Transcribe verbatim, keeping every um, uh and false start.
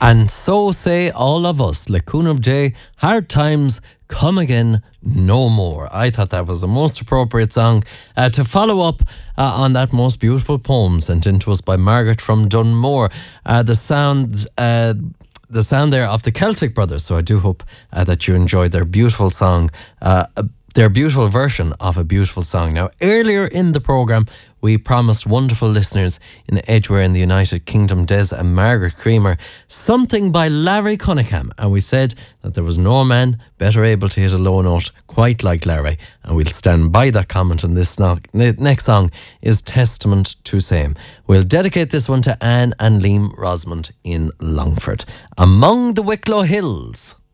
And so say all of us. Lacuna J, hard times come again no more. I thought that was the most appropriate song uh, to follow up uh, on that most beautiful poem sent in to us by Margaret from Dunmore. Uh, the sound... Uh, the sound there of the Celtic Brothers. So I do hope uh, that you enjoyed their beautiful song, uh, their beautiful version of a beautiful song. Now, earlier in the programme, we promised wonderful listeners in Edgware in the United Kingdom, Des and Margaret Creamer, something by Larry Cunningham. And we said that there was no man better able to hit a low note quite like Larry. And we'll stand by that comment. And this no- next song is Testament to Same. We'll dedicate this one to Anne and Liam Rosamond in Longford. Among the Wicklow Hills.